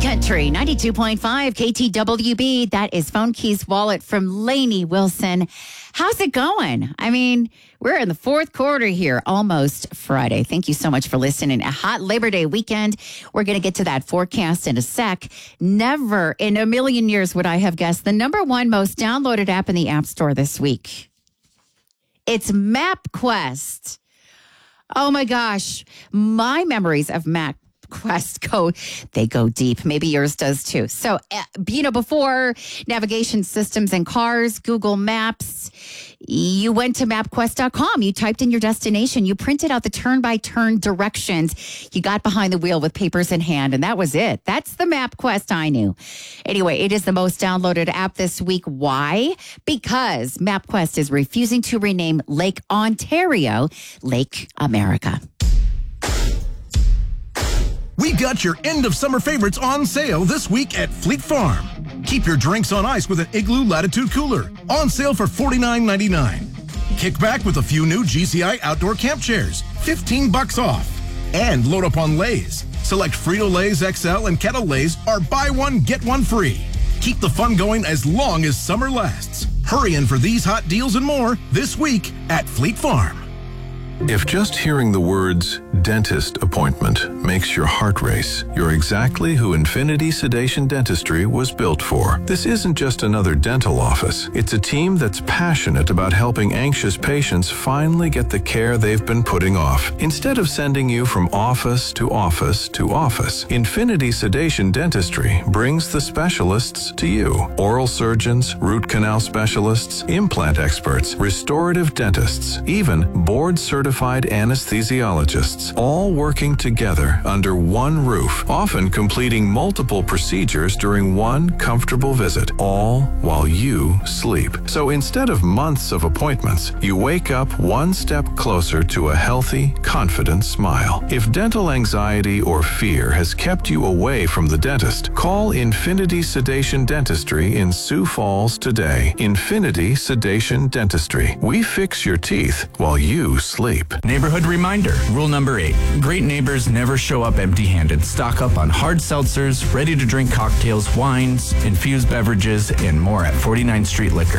Country 92.5 KTWB. That is Phone Keys Wallet from Lainey Wilson. How's it going? I mean, we're in the fourth quarter here, almost Friday. Thank you so much for listening. A hot Labor Day weekend. We're going to get to that forecast in a sec. Never in a million years would I have guessed the number one most downloaded app in the App Store this week. It's MapQuest. Oh my gosh. My memories of MapQuest go deep. Maybe yours does too. So, before navigation systems and cars, Google Maps, you went to MapQuest.com. You typed in your destination. You printed out the turn-by-turn directions. You got behind the wheel with papers in hand, and that was it. That's the MapQuest I knew. Anyway, it is the most downloaded app this week. Why? Because MapQuest is refusing to rename Lake Ontario Lake America. We got your end of summer favorites on sale this week at Fleet Farm. Keep your drinks on ice with an Igloo Latitude Cooler. On sale for $49.99. Kick back with a few new GCI outdoor camp chairs. $15 off. And load up on Lay's. Select Frito-Lay's XL and Kettle Lay's are buy one, get one free. Keep the fun going as long as summer lasts. Hurry in for these hot deals and more this week at Fleet Farm. If just hearing the words dentist appointment makes your heart race, you're exactly who Infinity Sedation Dentistry was built for. This isn't just another dental office. It's a team that's passionate about helping anxious patients finally get the care they've been putting off. Instead of sending you from office to office to office, Infinity Sedation Dentistry brings the specialists to you. Oral surgeons, root canal specialists, implant experts, restorative dentists, even board-certified anesthesiologists, all working together under one roof, often completing multiple procedures during one comfortable visit, all while you sleep. So instead of months of appointments, you wake up one step closer to a healthy, confident smile. If dental anxiety or fear has kept you away from the dentist, call Infinity Sedation Dentistry in Sioux Falls today. Infinity Sedation Dentistry. We fix your teeth while you sleep. Neighborhood reminder. Rule number 8. Great neighbors never show up empty-handed. Stock up on hard seltzers, ready-to-drink cocktails, wines, infused beverages, and more at 49th Street Liquor.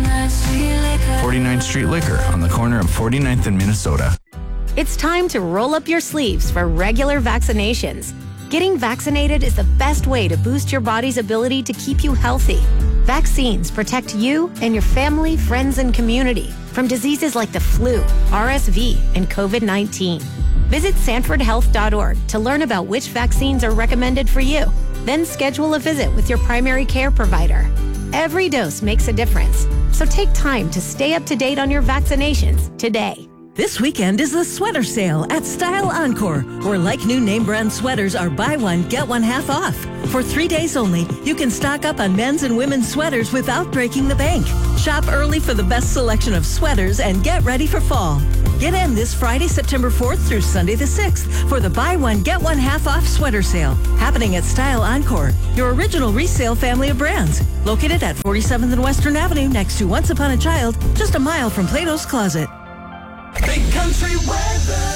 49th Street Liquor on the corner of 49th and Minnesota. It's time to roll up your sleeves for regular vaccinations. Getting vaccinated is the best way to boost your body's ability to keep you healthy. Vaccines protect you and your family, friends, and community from diseases like the flu, RSV, and COVID-19. Visit sanfordhealth.org to learn about which vaccines are recommended for you. Then schedule a visit with your primary care provider. Every dose makes a difference, so take time to stay up to date on your vaccinations today. This weekend is the sweater sale at Style Encore, where like-new name-brand sweaters are buy one, get one half off. For 3 days only, you can stock up on men's and women's sweaters without breaking the bank. Shop early for the best selection of sweaters and get ready for fall. Get in this Friday, September 4th through Sunday the 6th for the buy one, get one half off sweater sale, happening at Style Encore, your original resale family of brands. Located at 47th and Western Avenue next to Once Upon a Child, just a mile from Plato's Closet. Big Country weather.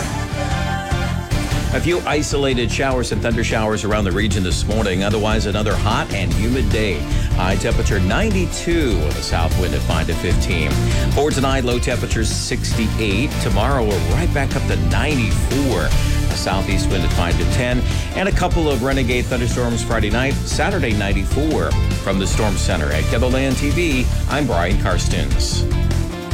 A few isolated showers and thunder showers around the region this morning. Otherwise, another hot and humid day. High temperature 92 with a south wind at 5 to 15. For tonight, low temperatures 68. Tomorrow, we're right back up to 94. A southeast wind at 5 to 10. And a couple of renegade thunderstorms Friday night. Saturday, 94. From the Storm Center at KEBOLAND TV, I'm Brian Karstens.